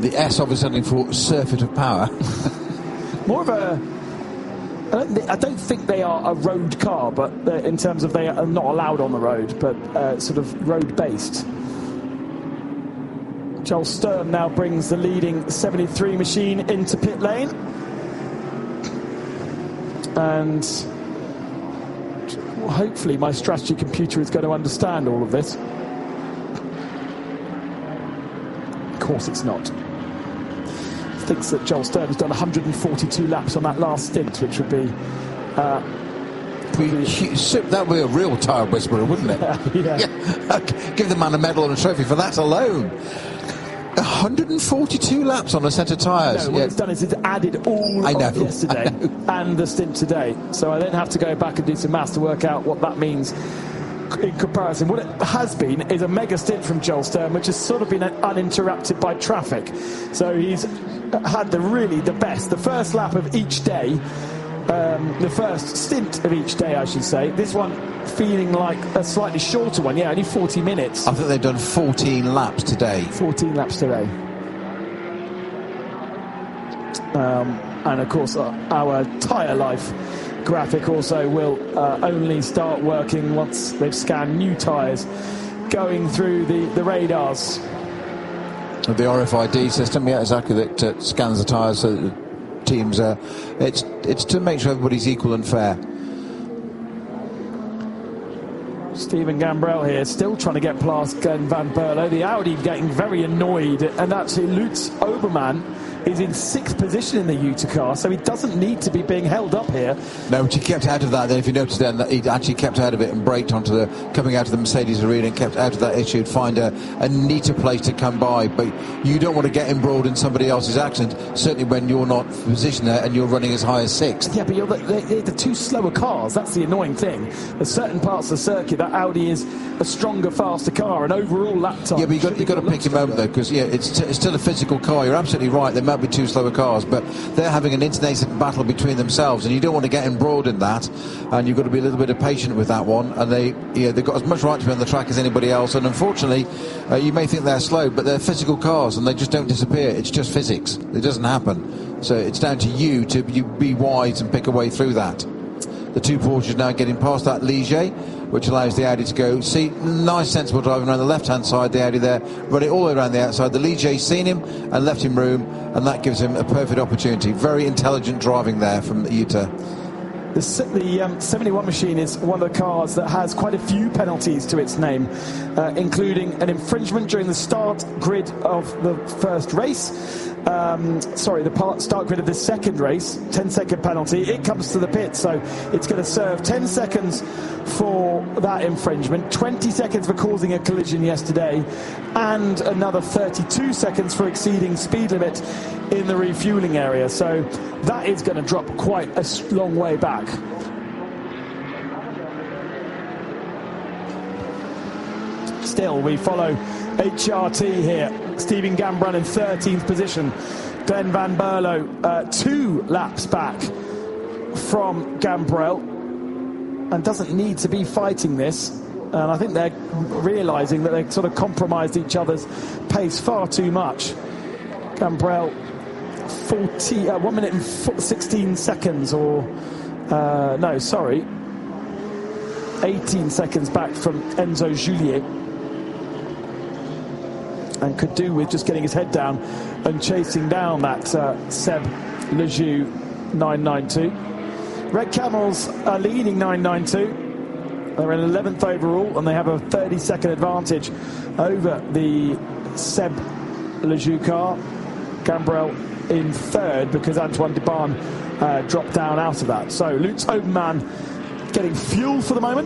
The S obviously for surfeit of power. More of a... I don't think they are a road car, but in terms of they are not allowed on the road, but sort of road-based. Joel Sturm now brings the leading 73 machine into pit lane. And hopefully my strategy computer is going to understand all of this. Of course it's not. Thinks that Joel Sturm has done 142 laps on that last stint, which would be... that would be a real tyre whisperer, wouldn't it? Yeah. Give the man a medal and a trophy for that alone. 142 laps on a set of tyres. No, what it's done is it's added all of yesterday and the stint today. So I then have to go back and do some maths to work out what that means in comparison. What it has been is a mega stint from Joel Sturm, which has sort of been uninterrupted by traffic. So he's had the best. The first lap of each day, the first stint of each day, I should say. This one feeling like a slightly shorter one. Yeah, only 40 minutes. I think they've done 14 laps today. 14 laps today. And of course, our tyre life graphic also will only start working once they've scanned new tyres going through the radars. The RFID system, yeah, exactly, that scans the tyres so that the teams it's to make sure everybody's equal and fair. Stephen Gambrell here, still trying to get past Glenn Van Berlo. The Audi getting very annoyed, and actually Lutz Obermann is in 6th position in the Yuta car, so he doesn't need to be being held up here. No, but he kept out of that. Then, if you notice, then that he actually kept out of it and braked onto the coming out of the Mercedes arena and kept out of that issue. Find a neater place to come by, but you don't want to get embroiled in somebody else's accident. Certainly when you're not positioned there and you're running as high as 6th. Yeah, but they're the two slower cars. That's the annoying thing. There's certain parts of the circuit that Audi is a stronger, faster car, and overall lap time. Yeah, but you've got to pick your moment though, because it's still a physical car. You're absolutely right. There might be two slower cars, but they're having an internecine battle between themselves, and you don't want to get embroiled in that. And you've got to be a little bit patient with that one. And they've got as much right to be on the track as anybody else. And unfortunately, you may think they're slow, but they're physical cars, and they just don't disappear. It's just physics. It doesn't happen. So it's down to you to be wise and pick a way through that. The two Porsches now getting past that Ligier, which allows the Audi to go. See, nice sensible driving around the left-hand side, the Audi there, running all the way around the outside. The Ligier's seen him and left him room, and that gives him a perfect opportunity. Very intelligent driving there from Yuta. The 71 machine is one of the cars that has quite a few penalties to its name, including an infringement during the start grid of the first race. The start grid of the second race, 10-second penalty. It comes to the pit, so it's going to serve 10 seconds for that infringement, 20 seconds for causing a collision yesterday, and another 32 seconds for exceeding speed limit in the refueling area. So that is going to drop quite a long way back. Still, we follow HRT here. Stephen Gambrell in 13th position. Glenn Van Berlo 2 laps back from Gambrell, and doesn't need to be fighting this. And I think they're realising that they've sort of compromised each other's pace far too much. Gambrell 1 minute and 16 seconds, 18 seconds back from Enzo Juliet, and could do with just getting his head down and chasing down that Seb Lejeune 992. Red Camels are leading 992. They're in 11th overall, and they have a 30-second advantage over the Seb Lejeune car. Gambrell in 3rd because Antoine Debon dropped down out of that. So Lutz Obermann getting fuel for the moment,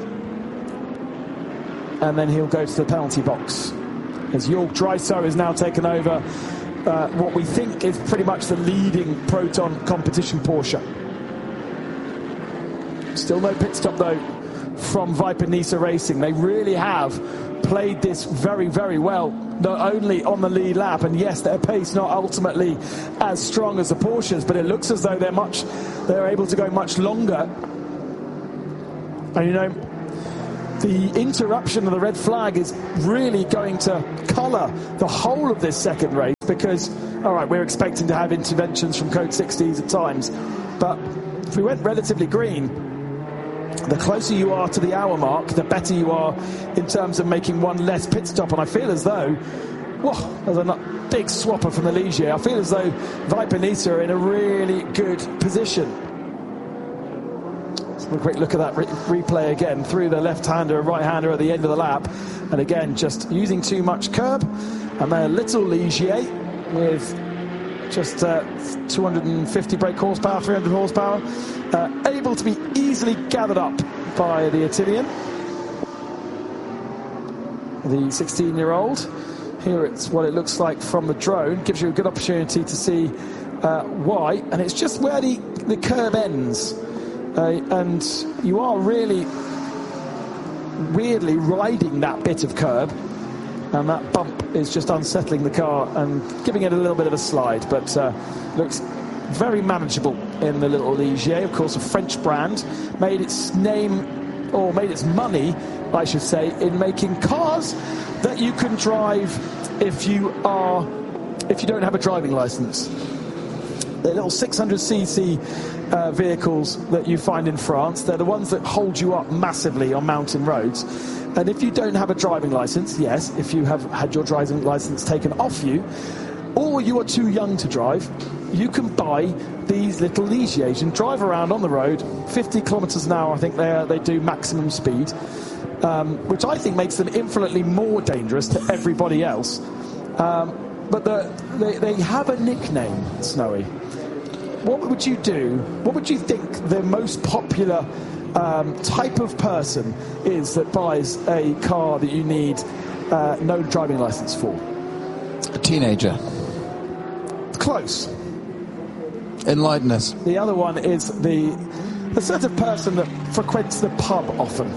and then he'll go to the penalty box as Jörg Dreiser is now taken over what we think is pretty much the leading Proton competition Porsche. Still no pit stop though from Viper Nisa Racing. They really have played this very, very well, not only on the lead lap, and yes, their pace not ultimately as strong as the Porsches, but it looks as though they're able to go much longer. And the interruption of the red flag is really going to colour the whole of this second race, because, all right, we're expecting to have interventions from code 60s at times, but if we went relatively green, the closer you are to the hour mark, the better you are in terms of making one less pit stop. And I feel as though, whoa, there's a big swapper from the Ligier. I feel as though Viper Nisa are in a really good position. Let's have a quick look at that replay again. Through the left-hander and right-hander at the end of the lap. And again, just using too much curb. And then a little Ligier with just 250 brake horsepower, 300 horsepower, able to be easily gathered up by the Attilian, the 16-year-old. Here it's what it looks like from the drone. Gives you a good opportunity to see why, and it's just where the curb ends, and you are really weirdly riding that bit of curb, and that bump is just unsettling the car and giving it a little bit of a slide, but looks very manageable in the little Ligier. Of course, a French brand, made its name, or made its money, I should say, in making cars that you can drive if you don't have a driving license. They're little 600cc vehicles that you find in France. They're the ones that hold you up massively on mountain roads. And if you don't have a driving license, yes, if you have had your driving license taken off you, or you are too young to drive, you can buy these little Ligiers and drive around on the road. 50 kilometers an hour, I think they do maximum speed, which I think makes them infinitely more dangerous to everybody else. But they have a nickname, Snowy. What would you do? What would you think the most popular type of person is that buys a car that you need no driving license for? A teenager. Close. Enlighten us. The other one is the sort of person that frequents the pub often.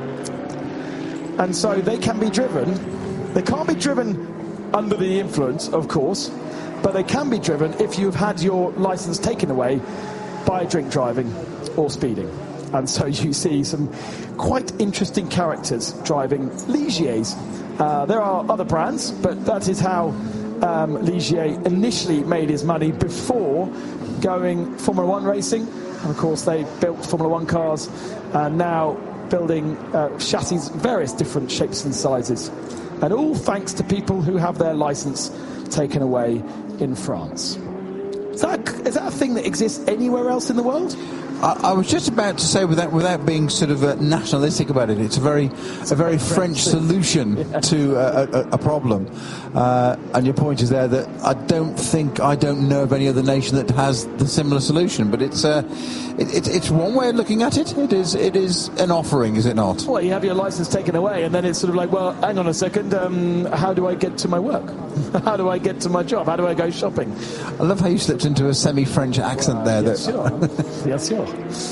And so they can be driven. They can't be driven under the influence, of course, but they can be driven if you've had your license taken away by drink driving or speeding. And so you see some quite interesting characters driving Ligiers. There are other brands, but that is how Ligier initially made his money before going Formula One racing. And of course they built Formula One cars, and now building chassis, various different shapes and sizes. And all thanks to people who have their license taken away in France. Is that a thing that exists anywhere else in the world? I was just about to say, without being sort of nationalistic about it, it's a very French solution to a problem. And your point is there that I don't know of any other nation that has the similar solution. But it's one way of looking at it. It is an offering, is it not? Well, you have your license taken away, and then it's sort of like, well, hang on a second, how do I get to my work? How do I get to my job? How do I go shopping? I love how you slipped into a semi-French accent there. Yes, sure. Yes, sure.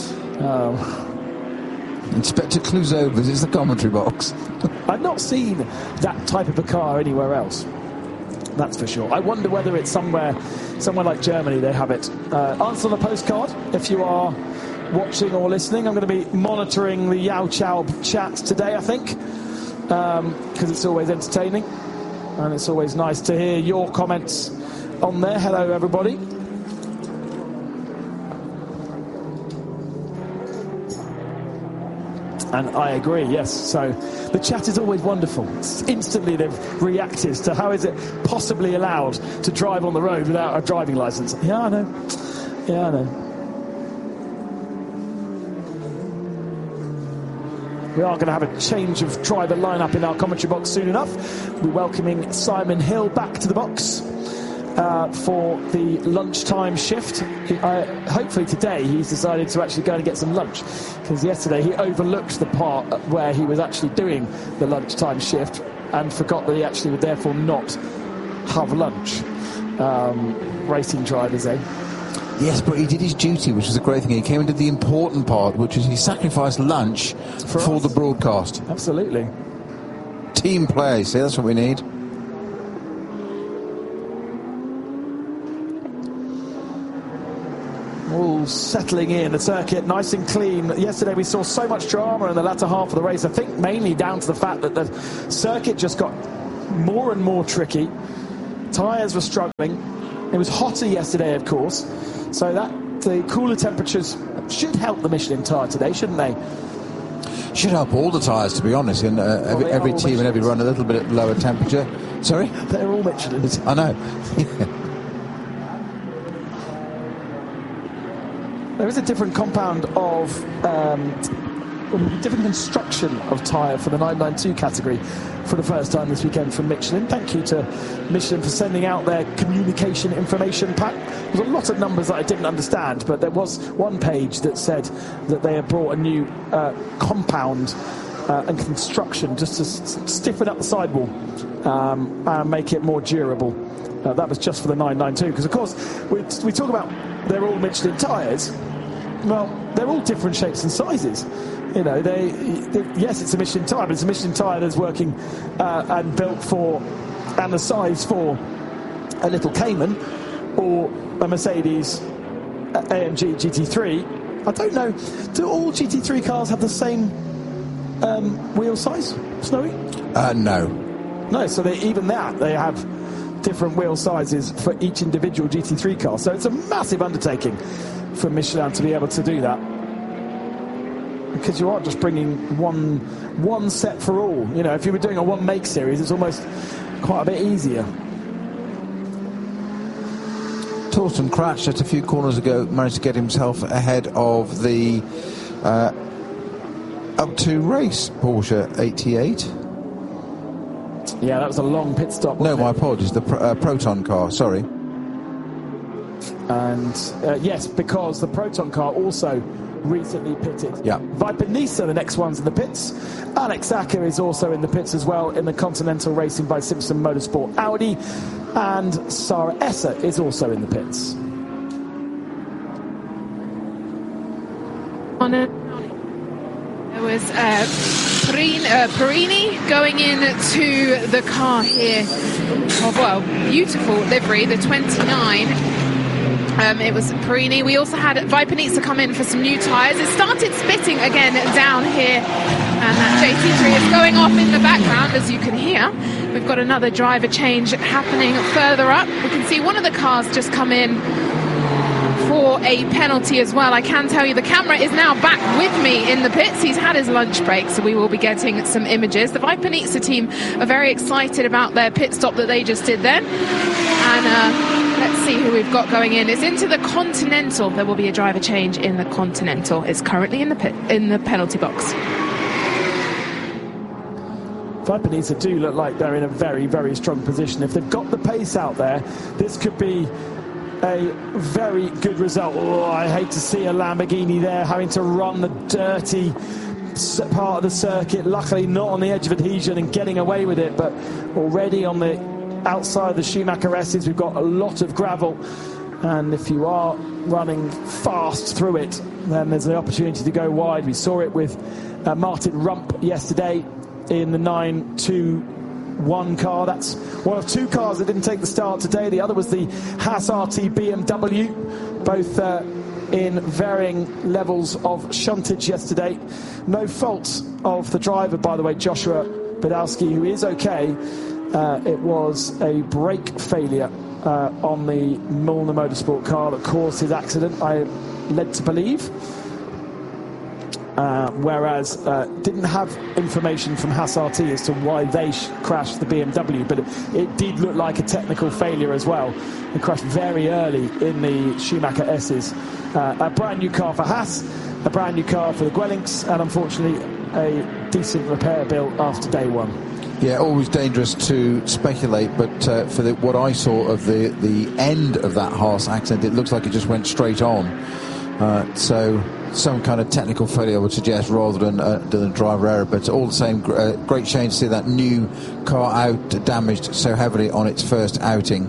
Inspector Clouseau visits the commentary box. I've not seen that type of a car anywhere else. That's for sure. I wonder whether it's somewhere like Germany they have it. Answer on a postcard if you are watching or listening. I'm going to be monitoring the Yao Chow chat today, I think, because it's always entertaining and it's always nice to hear your comments on there. Hello, everybody. And I agree, yes. So the chat is always wonderful. Instantly they've reacted to how is it possibly allowed to drive on the road without a driving licence. Yeah, I know. Yeah, I know. We are going to have a change of driver lineup in our commentary box soon enough. We're welcoming Simon Hill back to the box for the lunchtime shift. Hopefully today he's decided to actually go and get some lunch, because yesterday he overlooked the part where he was actually doing the lunchtime shift and forgot that he actually would therefore not have lunch. Racing drivers, eh? Yes, but he did his duty, which was a great thing. He came and did the important part, which is he sacrificed lunch for the broadcast. Absolutely. Team play, see, that's what we need. all settling in. The circuit nice and clean. Yesterday we saw so much drama in the latter half of the race, I think mainly down to the fact that the circuit just got more and more tricky. Tyres were struggling. It was hotter yesterday, of course, so that the cooler temperatures should help the Michelin tyre today, shouldn't they? Should help all the tyres, to be honest, and every team and every run a little bit at lower temperature. Sorry? They're all Michelins. I know. There is a different compound of different construction of tyre for the 992 category for the first time this weekend from Michelin. Thank you to Michelin for sending out their communication information pack. There was a lot of numbers that I didn't understand, but there was one page that said that they had brought a new compound and construction just to stiffen up the sidewall and make it more durable. That was just for the 992, because of course we talk about they're all Michelin tyres. Well, they're all different shapes and sizes. You know, yes, it's a Michelin tyre, but it's a Michelin tyre that's working and built for, and the size for a little Cayman or a Mercedes AMG GT3. I don't know, do all GT3 cars have the same wheel size, Snowy? No. No, so they have different wheel sizes for each individual GT3 car. So it's a massive undertaking for Michelin to be able to do that, because you are just bringing one set for all. You know, if you were doing a one make series, it's almost quite a bit easier. Thorsten Kratsch, just a few corners ago, managed to get himself ahead of the up to race Porsche 88. Yeah, that was a long pit stop. No, my apologies, the Proton car, sorry. And yes, because the Proton car also recently pitted. Yeah. Viper Nisa, the next one's in the pits. Alex Acker is also in the pits as well in the Continental Racing by Simpson Motorsport Audi. And Sarah Esser is also in the pits. There was Perini going into the car here. Oh, well, beautiful livery, the 29. It was Perini. We also had Viper Nisa come in for some new tyres. It started spitting again down here, and that JT3 is going off in the background, as you can hear. We've got another driver change happening further up. We can see one of the cars just come in for a penalty as well. I can tell you the camera is now back with me in the pits. He's had his lunch break, so we will be getting some images. The Viper Nisa team are very excited about their pit stop that they just did then. And let's see who we've got going in. It's into the Continental. There will be a driver change in the Continental. It's currently in the pit, in the penalty box. Viper Nisa do look like they're in a very, very strong position. If they've got the pace out there, this could be a very good result. Oh, I hate to see a Lamborghini there having to run the dirty part of the circuit. Luckily not on the edge of adhesion and getting away with it, but already on the outside of the Schumacher S's we've got a lot of gravel, and if you are running fast through it, then there's an opportunity to go wide. We saw it with Martin Rump yesterday in the 921 car. That's one of two cars that didn't take the start today. The other was the Haas RT BMW, both in varying levels of shuntage yesterday. No fault of the driver, by the way, Joshua Badowski, who is okay. It was a brake failure on the Milner Motorsport car that caused his accident, I led to believe. Whereas didn't have information from Haas RT as to why they crashed the BMW, but it did look like a technical failure as well. It crashed very early in the Schumacher S's. A brand new car for Haas, a brand new car for the Guelinks, and unfortunately a decent repair bill after day one. Yeah, always dangerous to speculate, but for what I saw of the end of that Haas accident, it looks like it just went straight on. So some kind of technical failure I would suggest, rather than a driver error. But all the same, great shame to see that new car out damaged so heavily on its first outing.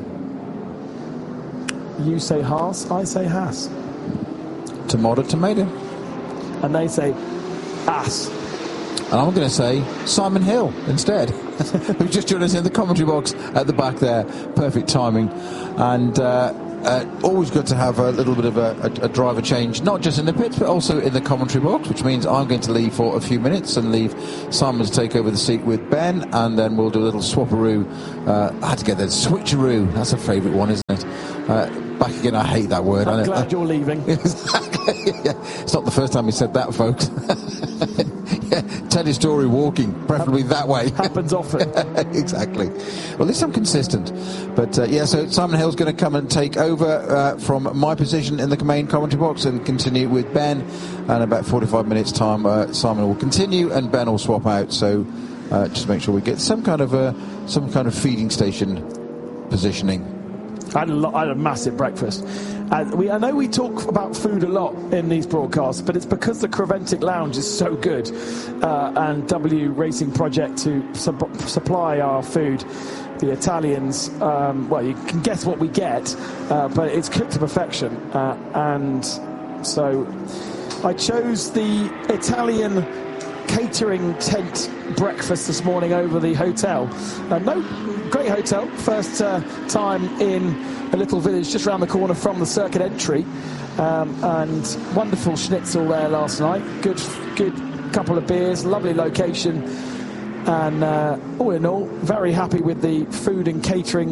You say Haas, I say Haas. Tomato. And they say ass. And I'm going to say Simon Hill instead, who just joined us in the commentary box at the back there. Perfect timing. And always good to have a little bit of a driver change, not just in the pits, but also in the commentary box, which means I'm going to leave for a few minutes and leave Simon to take over the seat with Ben, and then we'll do a little swapperoo. I had to get that switcheroo. That's a favourite one, isn't it? Back again, I hate that word. I'm glad you're leaving. Exactly. Yeah. It's not the first time he said that, folks. Yeah. Tell your story walking, preferably that way. Happens often. Exactly. Well, at least I'm consistent. But so Simon Hill's going to come and take over from my position in the main commentary box and continue with Ben. And about 45 minutes time, Simon will continue and Ben will swap out. So just make sure we get some kind of feeding station positioning. I had a massive breakfast. I know we talk about food a lot in these broadcasts, but it's because the Creventic Lounge is so good, and W Racing Project to supply our food. The Italians, you can guess what we get, but it's cooked to perfection. And so I chose the Italian catering tent breakfast this morning over the hotel. Great hotel, first time in a little village just around the corner from the circuit entry, and wonderful schnitzel there last night. Good couple of beers, lovely location, and all in all, very happy with the food and catering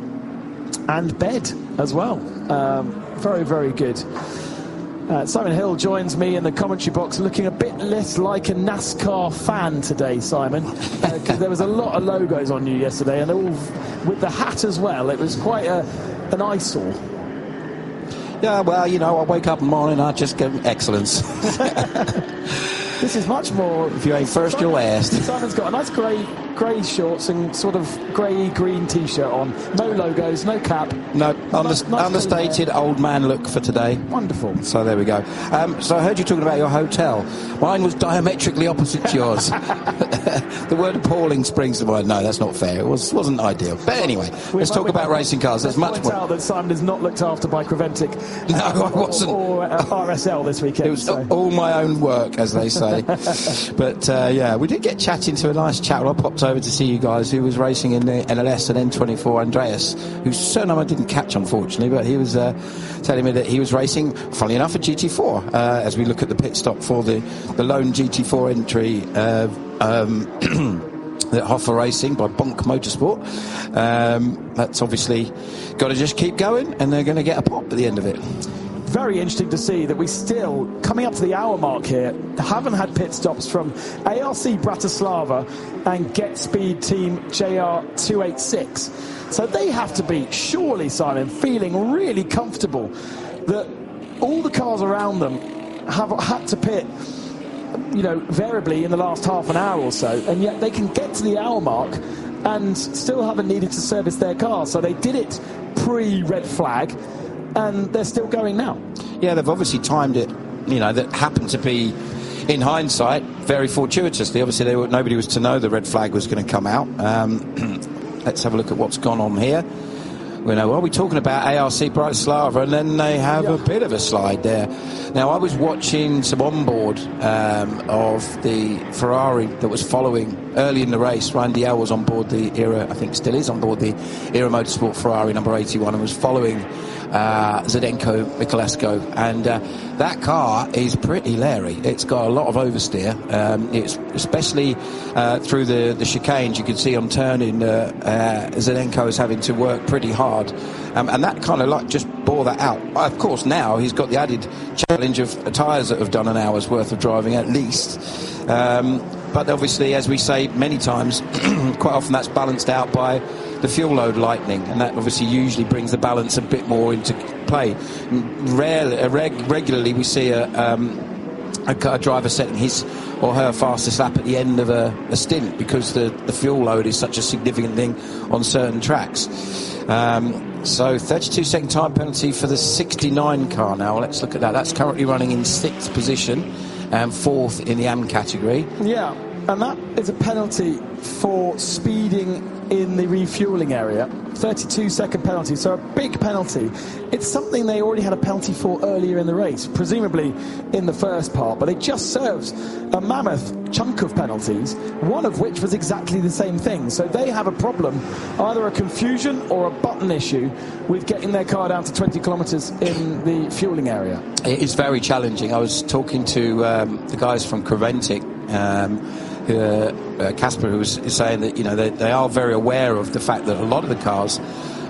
and bed as well. Very, very good. Simon Hill joins me in the commentary box, looking a bit less like a NASCAR fan today, Simon, because there was a lot of logos on you yesterday, and they're all with the hat as well. It was quite an eyesore. Yeah, well, I wake up in the morning, I just give excellence. This is much more... If you ain't first, you're last. Simon's got a nice grey shorts and sort of grey-green T-shirt on. No logos, no cap. No, nice understated old man look for today. Wonderful. So there we go. So I heard you talking about your hotel. Mine was diametrically opposite to yours. The word appalling springs to mind. No, that's not fair. It wasn't ideal. But anyway, let's talk about racing cars. There's much more. Out that Simon is not looked after by Creventic. No, I wasn't. Or RSL this weekend. It was all my own work, as they say. But we did get chatting to a nice chap. I popped over to see you guys, who was racing in the NLS and N24, Andreas, whose surname I didn't catch, unfortunately, but he was telling me that he was racing, funnily enough, a GT4, as we look at the pit stop for the lone GT4 entry at Hoffa Racing by Bonk Motorsport. That's obviously got to just keep going, and they're going to get a pop at the end of it. Very interesting to see that we still, coming up to the hour mark here, haven't had pit stops from ARC Bratislava and Get Speed Team JR286. So they have to be, surely, Simon, feeling really comfortable that all the cars around them have had to pit, variably in the last half an hour or so, and yet they can get to the hour mark and still haven't needed to service their cars. So they did it pre-red flag, and they're still going now. Yeah, they've obviously timed it, that happened to be, in hindsight, very fortuitously. Obviously, nobody was to know the red flag was going to come out. Let's have a look at what's gone on here. We're talking about ARC Bratislava, and then they have a bit of a slide there. Now, I was watching some onboard of the Ferrari that was following early in the race. Ryan Diel was on board the Era, I think still is on board the Era Motorsport Ferrari number 81, and was following Zdenko Michalesco, and that car is pretty leery. It's got a lot of oversteer. It's especially through the chicanes. You can see on turning, Zdenko is having to work pretty hard, and that kind of just bore that out. Of course, now he's got the added challenge of tyres that have done an hour's worth of driving at least. But obviously, as we say many times, quite often that's balanced out by the fuel load lightening, and that obviously usually brings the balance a bit more into play. Regularly we see a driver setting his or her fastest lap at the end of a stint, because the fuel load is such a significant thing on certain tracks. So 32-second time penalty for the 69 car now. Let's look at that. That's currently running in 6th position and 4th in the AM category. Yeah, and that is a penalty for speeding in the refueling area. 32-second penalty, so a big penalty. It's something they already had a penalty for earlier in the race, presumably in the first part, but they just served a mammoth chunk of penalties, one of which was exactly the same thing. So they have a problem, either a confusion or a button issue with getting their car down to 20 kilometres in the fueling area. It is very challenging. I was talking to the guys from Creventic, Casper, who was saying that they are very aware of the fact that a lot of the cars,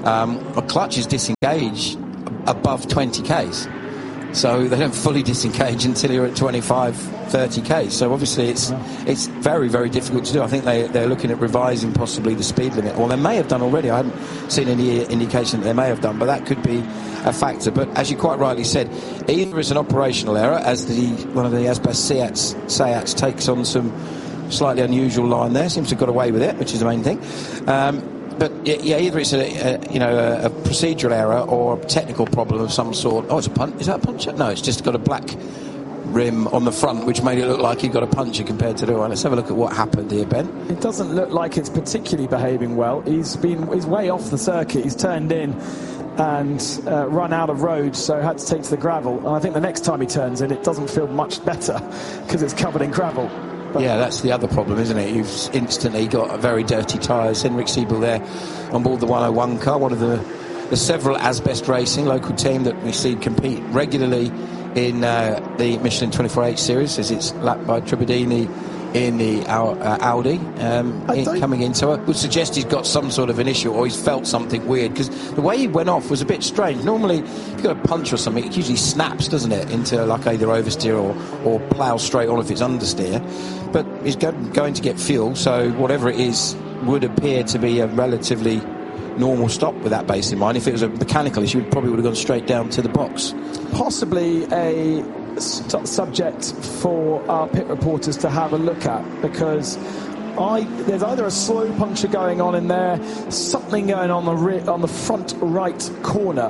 a clutch is disengaged above 20 k's, so they don't fully disengage until you're at 25, 30 k's. So obviously it's very, very difficult to do. I think they're looking at revising possibly the speed limit, or they may have done already. I haven't seen any indication that they may have done, but that could be a factor. But as you quite rightly said, either it's an operational error, as one of the Asbest Seats takes on some slightly unusual line there, seems to have got away with it, which is the main thing. But either it's a procedural error or a technical problem of some sort. Oh, it's a punch. Is that a puncture? No, it's just got a black rim on the front, which made it look like he got a puncture compared to the one. Let's have a look at what happened here, Ben. It doesn't look like it's particularly behaving well. He's way off the circuit. He's turned in and run out of road, so had to take to the gravel. And I think the next time he turns in, it doesn't feel much better because it's covered in gravel. Yeah, that's the other problem, isn't it? You've instantly got very dirty tyres. Henrik Siebel there on board the 101 car, one of the several Asbest Racing local team that we see compete regularly in the Michelin 24H series, as it's lapped by Tribadini in the Audi coming into it. Would suggest he's got some sort of an issue, or he's felt something weird, because the way he went off was a bit strange. Normally, if you've got a punch or something, it usually snaps, doesn't it, into like either oversteer or plough straight on if it's understeer. But he's going to get fuel, so whatever it is would appear to be a relatively normal stop with that base in mind. If it was a mechanical issue, it probably would have gone straight down to the box. Possibly a subject for our pit reporters to have a look at, because there's either a slow puncture going on in there, something going on the front right corner,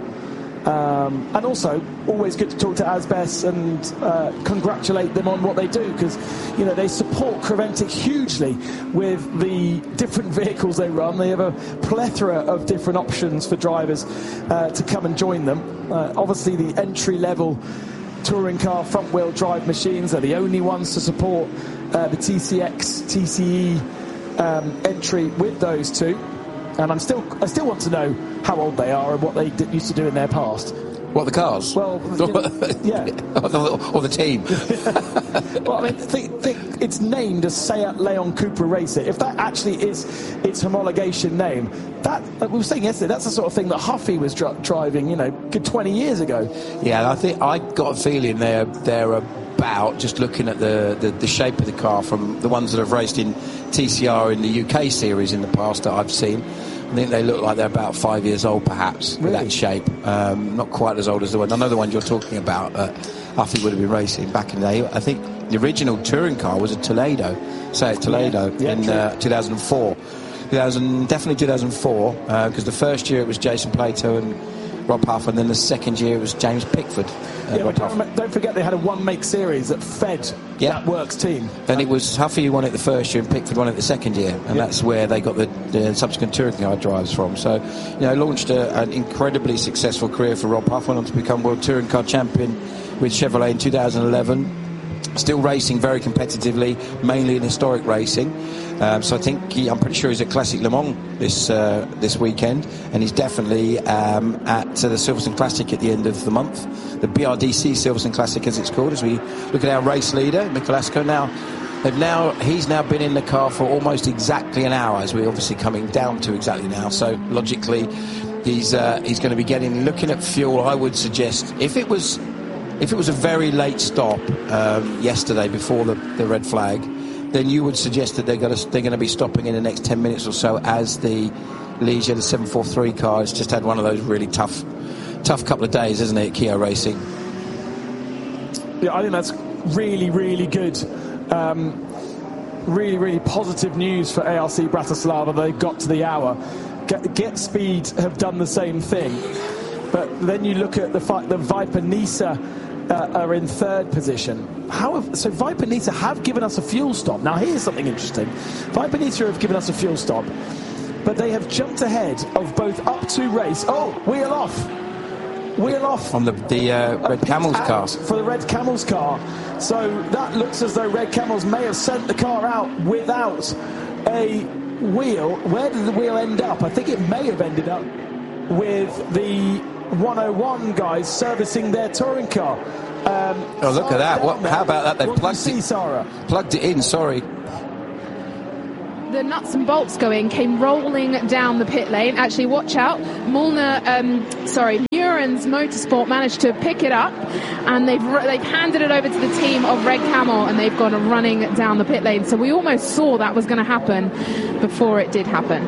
and also always good to talk to Asbest and congratulate them on what they do, because they support Creventic hugely with the different vehicles they run. They have a plethora of different options for drivers to come and join them. Obviously the entry level touring car front wheel drive machines are the only ones to support the TCX TCE entry with those two. And I still want to know how old they are and what they used to do in their past. What, the cars? Well, yeah. or the team. Well, I mean, think it's named as Seat Leon Cupra Racer. If that actually is its homologation name, that, like we were saying yesterday, that's the sort of thing that Huffy was driving, good 20 years ago. Yeah, I think I got a feeling they're about, just looking at the shape of the car, from the ones that have raced in TCR in the UK series in the past that I've seen. I think they look like they're about 5 years old, perhaps, with that shape. Not quite as old as the one. I know the one you're talking about. Huffy would have been racing back in the day. I think the original touring car was a Toledo, in 2004. Definitely 2004, because the first year it was Jason Plato and Rob Huff, and then the second year it was James Pickford. Don't forget they had a one-make series that fed that Works team. And it was Huffy who won it the first year and Pickford won it the second year, and that's where they got the subsequent touring car drives from. So, launched an incredibly successful career for Rob Huff, went on to become World Touring Car Champion with Chevrolet in 2011. Still racing very competitively, mainly in historic racing. So I think I'm pretty sure he's at Classic Le Mans this weekend, and he's definitely at the Silverstone Classic at the end of the month, the BRDC Silverstone Classic as it's called. As we look at our race leader, Mikuláško, he's now been in the car for almost exactly an hour, as we're obviously coming down to exactly now. So logically, he's going to be looking at fuel. I would suggest if it was a very late stop yesterday before the red flag, then you would suggest that they're going to be stopping in the next 10 minutes or so, as the Ligier, the 743 car, has just had one of those really tough couple of days, isn't it, Kia Racing? Yeah, I think that's really, really good. Really, really positive news for ARC Bratislava. They got to the hour. Get Speed have done the same thing. But then you look at the fact that Viper Nisa are in third position. So Viper Nisa have given us a fuel stop. Now here's something interesting. Viper Nisa have given us a fuel stop, but they have jumped ahead of both up to race. Oh, wheel off on the Red Camels car. For the Red Camels car. So that looks as though Red Camels may have sent the car out without a wheel. Where did the wheel end up? I think it may have ended up with the 101 guys servicing their touring car. Oh, look at that. How about that? They've plugged it in, sorry. The nuts and bolts came rolling down the pit lane. Actually, watch out. Muren's Motorsport managed to pick it up, and they've handed it over to the team of Red Camel, and they've gone running down the pit lane. So we almost saw that was going to happen before it did happen.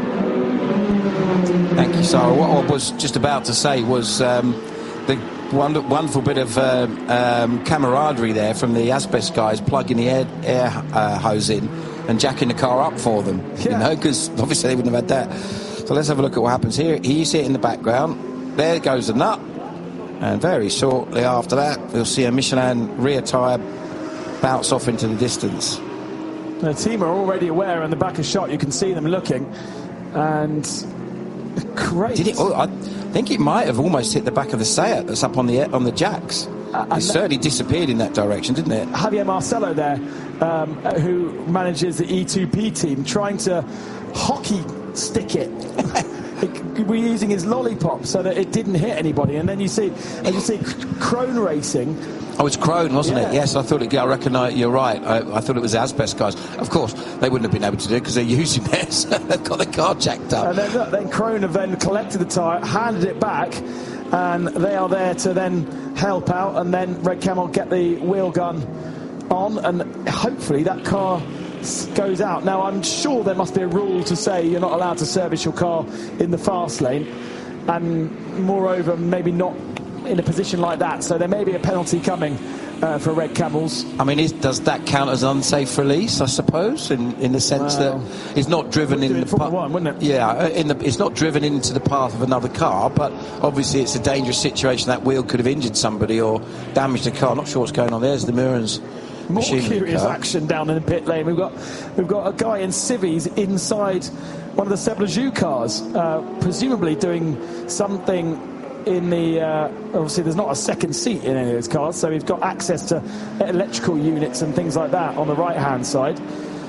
Thank you, Sarah. What I was just about to say was the wonderful bit of camaraderie there from the Asbest guys plugging the air hose in and jacking the car up for them, because obviously they wouldn't have had that. So let's have a look at what happens here. Here you see it in the background. There goes the nut, and very shortly after that we'll see a Michelin rear tyre bounce off into the distance. The team are already aware. In the back of shot you can see them looking, and great. Did it? I think it might have almost hit the back of the Seat that's up on the jacks. It certainly disappeared in that direction, didn't it? Javier Marcelo there, who manages the E2P team, trying to hockey stick it. We're using his lollipop so that it didn't hit anybody. And then you see Krone Racing. Oh, it's Krone, wasn't it? Yes, I thought I reckon you're right. I thought it was Asbest guys. Of course, they wouldn't have been able to do it because they're using theirs. They've got the car jacked up. And then Krone have then collected the tyre, handed it back, and they are there to then help out. And then Red Camel get the wheel gun on, and hopefully that car goes out. Now, I'm sure there must be a rule to say you're not allowed to service your car in the fast lane, and moreover, maybe not in a position like that, so there may be a penalty coming for Red Camels. I mean, does that count as unsafe release, I suppose, in the sense that it's not driven in the Formula 1, wouldn't it? Yeah, it's not driven into the path of another car, but obviously it's a dangerous situation. That wheel could have injured somebody or damaged the car. I'm not sure what's going on. There's the Muren's more curious action down in the pit lane. We've got a guy in civvies inside one of the Seblagiu cars, presumably doing something in the obviously there's not a second seat in any of those cars, so we've got access to electrical units and things like that on the right hand side.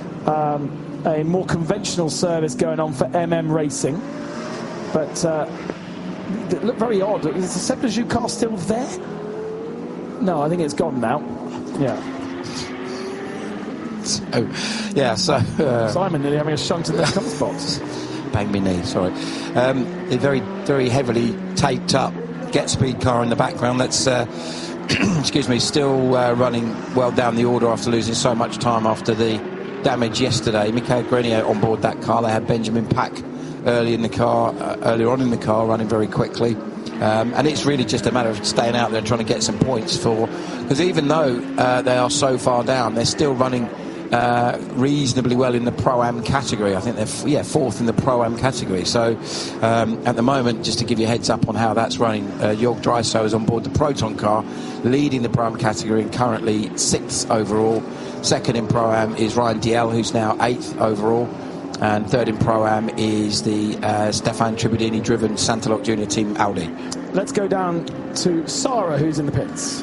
A more conventional service going on for MM Racing, but it looked very odd. Is the Seblagiu car still there? No, I think it's gone now. So Simon nearly having a shunt in the cover box. Bang me knee, sorry. A very, very heavily taped up Get Speed car in the background that's excuse me, still running well down the order after losing so much time after the damage yesterday. Michael Grenier on board that car. They had Benjamin Pack earlier on in the car, running very quickly. And it's really just a matter of staying out there and trying to get some points because even though they are so far down, they're still running reasonably well in the Pro-Am category. I think they're fourth in the Pro-Am category. So at the moment, just to give you a heads up on how that's running, Jörg Dreiso is on board the Proton car, leading the Pro-Am category and currently 6th overall. Second in Pro-Am is Ryan Diel, who's now 8th overall. And third in Pro-Am is the Stefan Tribudini driven Santalok Junior Team Audi. Let's go down to Sarah, who's in the pits.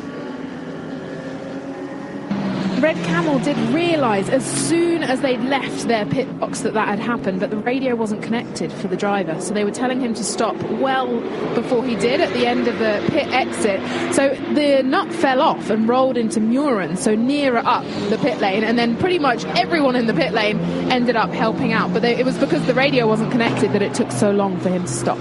Red Camel did realise as soon as they'd left their pit box that had happened, but the radio wasn't connected for the driver, so they were telling him to stop well before he did at the end of the pit exit. So the nut fell off and rolled into Muren, so nearer up the pit lane, and then pretty much everyone in the pit lane ended up helping out, but it was because the radio wasn't connected that it took so long for him to stop.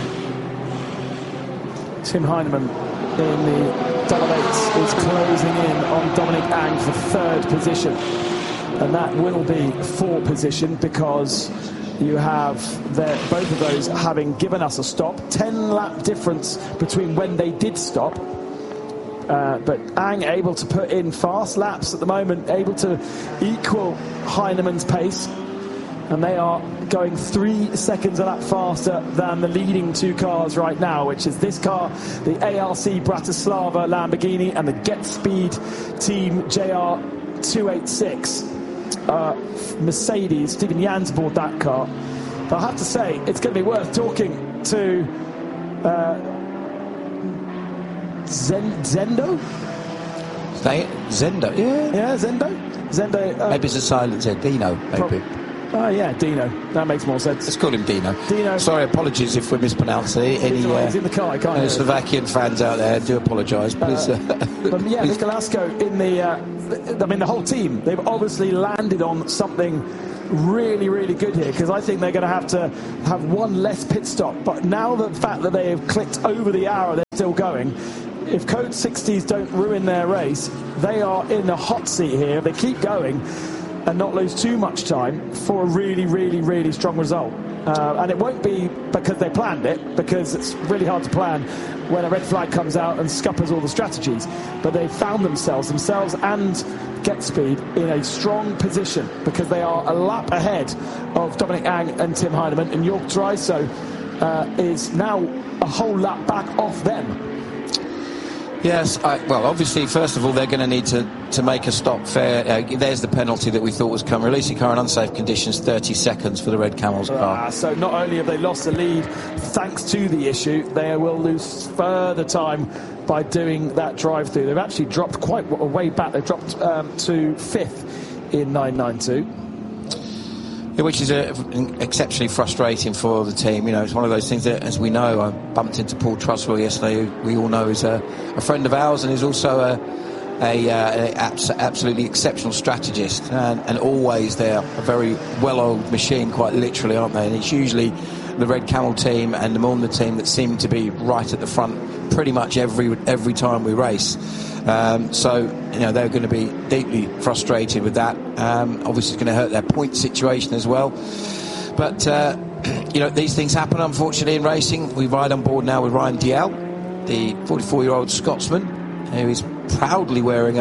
Tim Heinemann in the double eights is closing in on Dominic Ang for third position, and that will be fourth position because you have both of those having given us a stop. 10 lap difference between when they did stop, but Ang able to put in fast laps at the moment, able to equal Heinemann's pace, and they are going 3 seconds a lap faster than the leading two cars right now, which is this car, the ARC Bratislava Lamborghini, and the Get Speed Team JR286 Mercedes. Stephen Jans aboard that car. But I have to say, it's going to be worth talking to Zendo? Zendo, yeah. Yeah, Zendo. Maybe it's a silent Z. Dino, maybe. Yeah, Dino. That makes more sense. Let's call him Dino. Dino. Sorry, apologies if we're mispronouncing it. Any he's in the car, I can't hear Slovakian fans out there, do apologise. Please. But yeah, Nicolasco in the whole team, they've obviously landed on something really, really good here, because I think they're going to have one less pit stop. But now the fact that they have clicked over the hour, they're still going. If Code 60s don't ruin their race, they are in the hot seat here. They keep going and not lose too much time for a really, really, really strong result. And it won't be because they planned it, because it's really hard to plan when a red flag comes out and scuppers all the strategies. But they've found themselves and Get Speed in a strong position, because they are a lap ahead of Dominic Ang and Tim Heinemann, and Jorg Draiso is now a whole lap back off them. Yes, well, obviously, first of all, they're going to need to make a stop fair. There's the penalty that we thought was coming. Releasing car in unsafe conditions, 30 seconds for the Red Camels car. So not only have they lost the lead thanks to the issue, they will lose further time by doing that drive-through. They've actually dropped quite a way back. They've dropped to 5th in 992. Which is exceptionally frustrating for the team. You know, it's one of those things that, as we know, I bumped into Paul Truswell yesterday, who we all know is a friend of ours, and is also a absolutely exceptional strategist, and always they're a very well-oiled machine, quite literally, aren't they? And it's usually the Red Camel team and the Mourne team that seem to be right at the front pretty much every time we race. So, you know, they're going to be deeply frustrated with that. Obviously, it's going to hurt their point situation as well. But, you know, these things happen, unfortunately, in racing. We ride on board now with Ryan Dalziel, the 44-year-old Scotsman, who is proudly wearing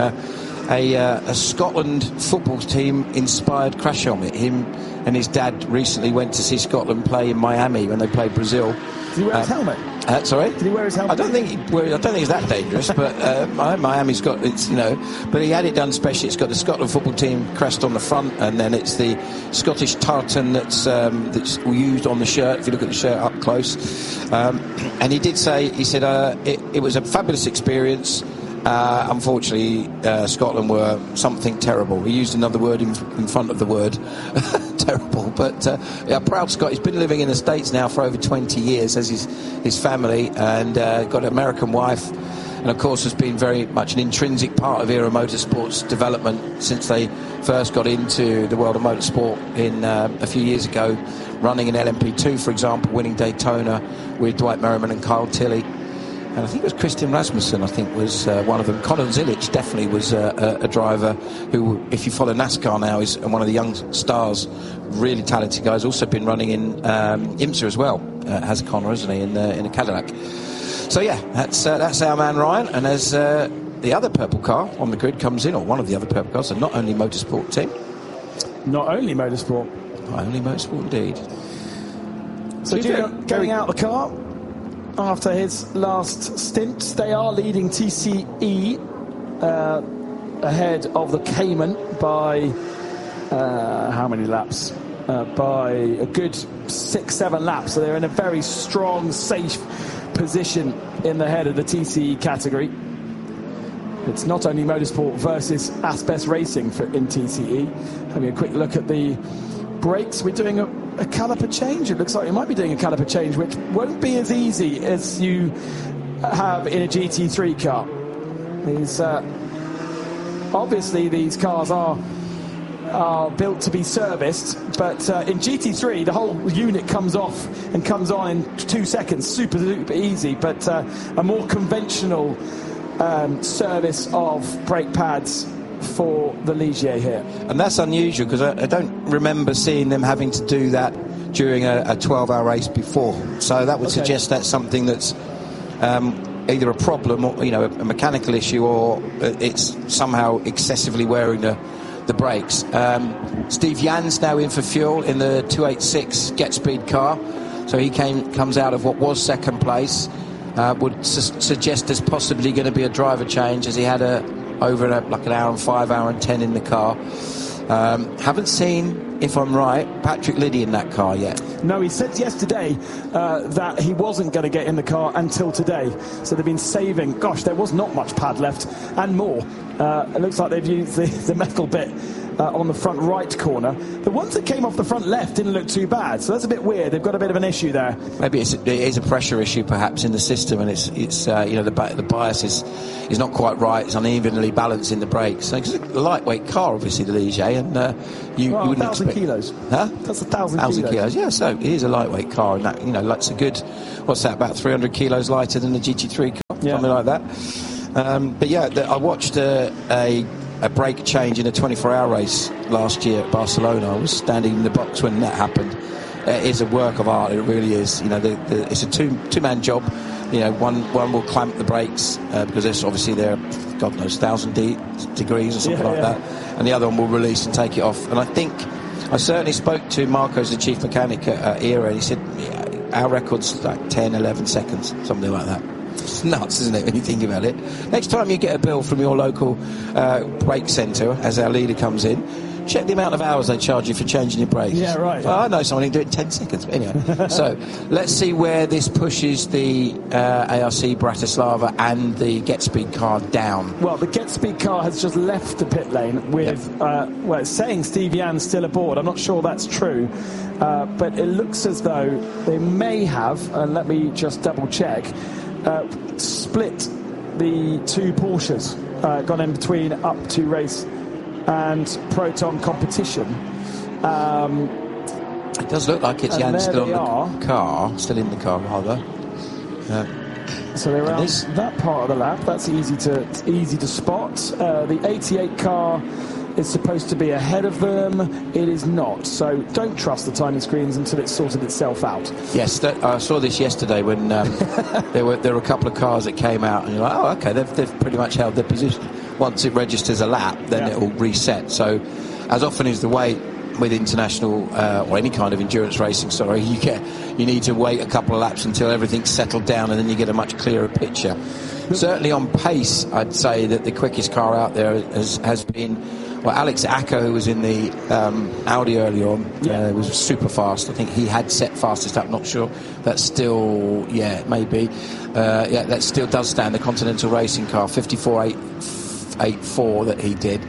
a Scotland football team inspired crash helmet. Him and his dad recently went to see Scotland play in Miami when they played Brazil. Did he wear his helmet? Sorry? Did he wear his helmet? I don't think it's that dangerous, but Miami's got, it's, you know, but he had it done specially. It's got the Scotland football team crest on the front, and then it's the Scottish tartan that's used on the shirt, if you look at the shirt up close. And he did say, he said, it was a fabulous experience. Unfortunately, Scotland were something terrible. He used another word in front of the word terrible. But proud Scot. He's been living in the States now for over 20 years as his family, and got an American wife, and of course has been very much an intrinsic part of Era Motorsport's development since they first got into the world of motorsport in a few years ago, running in LMP2, for example, winning Daytona with Dwight Merriman and Kyle Tilley. And I think it was Christian Rasmussen, I think, was one of them. Colin Zilic definitely was a driver who, if you follow NASCAR now, is one of the young stars, really talented guys. Also been running in IMSA as well, has Connor, isn't he, in a Cadillac. So, yeah, that's our man Ryan. And as the other purple car on the grid comes in, or one of the other purple cars, so not only Motorsport team. Not only Motorsport. Not only Motorsport, indeed. So, going out the car after his last stint, they are leading TCE ahead of the Cayman by how many laps? By a good 6-7 laps. So they're in a very strong, safe position in the head of the TCE category. It's not only Motorsport versus Asbest Racing in TCE. Having a quick look at the brakes, we're doing a caliper change. It looks like we might be doing a caliper change, which won't be as easy as you have in a GT3 car. Obviously these cars are built to be serviced, but in GT3 the whole unit comes off and comes on in 2 seconds, super easy. But a more conventional service of brake pads for the Ligier here. And that's unusual, because I don't remember seeing them having to do that during a 12-hour race before. So that would suggest that's something that's either a problem, or, you know, a mechanical issue, or it's somehow excessively wearing the brakes. Steve Jans now in for fuel in the 286 Get Speed car. So he comes out of what was second place. Would suggest there's possibly going to be a driver change, as he had over an hour and 5, hour and 10 in the car. Haven't seen, if I'm right, Patrick Liddy in that car yet. No, he said yesterday that he wasn't going to get in the car until today. So they've been saving. Gosh, there was not much pad left and more. It looks like they've used the metal bit on the front right corner. The ones that came off the front left didn't look too bad. So that's a bit weird. They've got a bit of an issue there. Maybe it is a pressure issue perhaps in the system, and it's the bias is not quite right. It's unevenly balancing the brakes. So it's a lightweight car, obviously, the Ligier, and you wouldn't 1,000 expect... kilos. Huh? That's 1,000 kilos. Yeah, so it is a lightweight car, and that, that's a good, what's that, about 300 kilos lighter than the GT3 car, something like that. But yeah, I watched a brake change in a 24-hour race last year at Barcelona. I was standing in the box when that happened. It is a work of art, it really is. It's a two-man job. One will clamp the brakes because they're God knows 1,000 degrees or something like that, and the other one will release and take it off. And I certainly spoke to Marco's the chief mechanic at ERA, and he said our record's like 10, 11 seconds, something like that. It's nuts, isn't it, when you think about it? Next time you get a bill from your local brake centre as our leader comes in, check the amount of hours they charge you for changing your brakes. Yeah, right. Well, I know someone who can do it in 10 seconds. But anyway, so let's see where this pushes the ARC Bratislava and the Get Speed car down. Well, the Get Speed car has just left the pit lane with, it's saying Steve Yan's still aboard. I'm not sure that's true, but it looks as though they may have, and let me just double check, split the two Porsches, gone in between Up to Race and Proton Competition. It does look like it's Jan still on the car, still in the car rather. So they're around that part of the lap. That's easy to spot. The 88 car is supposed to be ahead of them. It is not. So don't trust the timing screens until it's sorted itself out. Yes, I saw this yesterday when there were a couple of cars that came out, and you're like, oh, okay, they've pretty much held their position. Once it registers a lap, then it will reset. So, as often is the way with international or any kind of endurance racing, you need to wait a couple of laps until everything's settled down, and then you get a much clearer picture. Certainly on pace, I'd say that the quickest car out there has been, Alex Acker, who was in the Audi earlier on, was super fast. I think he had set fastest up. Not sure. That's still, maybe. That still does stand. The Continental Racing car, 54.84 that he did.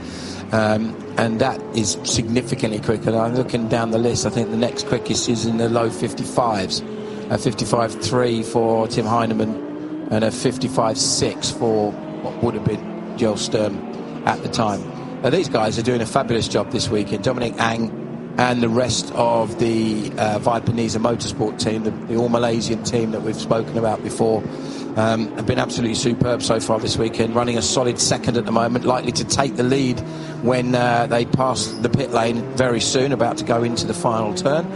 And that is significantly quicker. And I'm looking down the list. I think the next quickest is in the low 55s. A 55.3 for Tim Heinemann and a 55.6 for what would have been Joel Sturm at the time. Now, these guys are doing a fabulous job this weekend. Dominic Ang and the rest of the Viper Niza Motorsport team, the all-Malaysian team that we've spoken about before, have been absolutely superb so far this weekend, running a solid second at the moment, likely to take the lead when they pass the pit lane very soon, about to go into the final turn.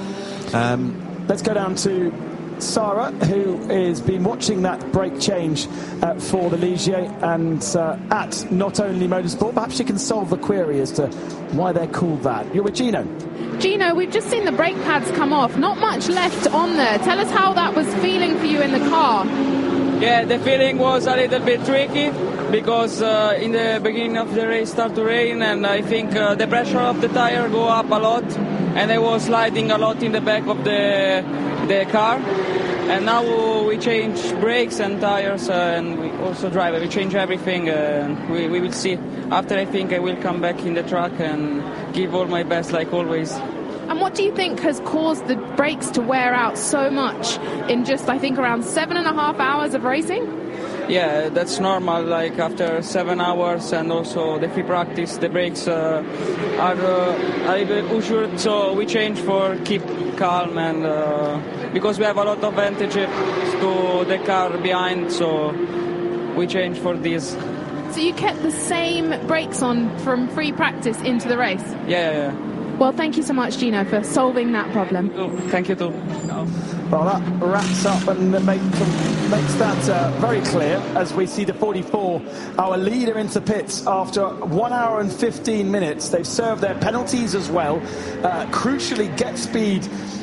Let's go down to Sarah, who has been watching that brake change for the Ligier and at Not Only Motorsport. Perhaps you can solve the query as to why they're called that. You're with Gino. Gino, we've just seen the brake pads come off. Not much left on there. Tell us how that was feeling for you in the car. Yeah, the feeling was a little bit tricky because in the beginning of the race started to rain, and I think the pressure of the tire go up a lot, and I was sliding a lot in the back of the car. And now we change brakes and tires, and we also drive. We change everything, and we will see. After, I think I will come back in the track and give all my best, like always. And what do you think has caused the brakes to wear out so much in just, I think, around 7.5 hours of racing? Yeah, that's normal. Like after 7 hours and also the free practice, the brakes are a little bit ushered. So we change for keep calm, and because we have a lot of advantage to the car behind, so we change for this. So you kept the same brakes on from free practice into the race? Yeah. Well, thank you so much, Gino, for solving that problem. Thank you too. Well, that wraps up and makes that very clear as we see the 44, our leader, into pits after 1 hour and 15 minutes. They've served their penalties as well. Crucially, Get Speed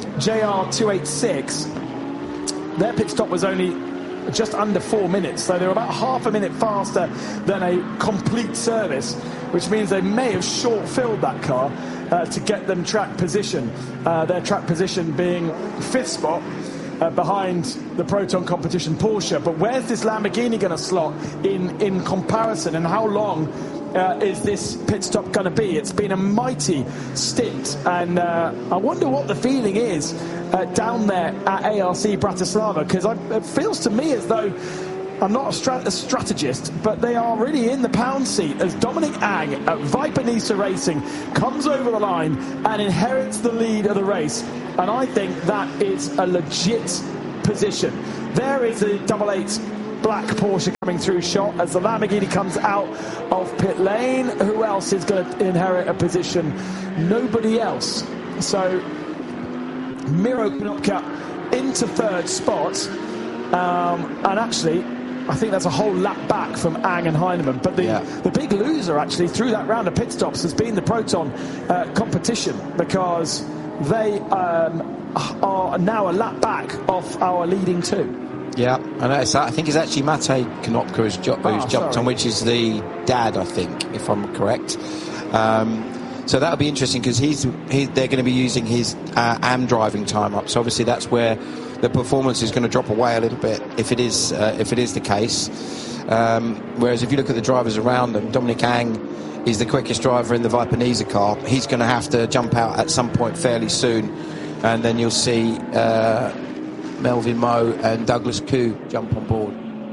JR286, their pit stop was only just under 4 minutes, so they're about half a minute faster than a complete service, which means they may have short-filled that car to get them track position. Their track position being 5th spot behind the Proton competition Porsche. But where's this Lamborghini going to slot in comparison, and how long is this pit stop going to be? It's been a mighty stint, and I wonder what the feeling is down there at ARC Bratislava, because it feels to me as though, I'm not a strategist, but they are really in the pound seat as Dominic Ang at Viper Nisa Racing comes over the line and inherits the lead of the race. And I think that is a legit position. There is a 88 black Porsche coming through shot as the Lamborghini comes out of pit lane. Who else is going to inherit a position? Nobody else. So Miro Konopka into 3rd spot. And actually, I think that's a whole lap back from Ang and Heinemann. But the big loser, actually, through that round of pit stops has been the Proton competition, because they are now a lap back off our leading 2. Yeah, and I think it's actually Mate Konopka who's jumped on, which is the dad, I think, if I'm correct. So that'll be interesting, because they're going to be using his AM driving time up. So obviously that's where the performance is going to drop away a little bit if it is the case. Whereas if you look at the drivers around them, Dominic Ang is the quickest driver in the Viper Nisa car. He's going to have to jump out at some point fairly soon, and then you'll see Melvin Moe and Douglas Koo jump on board.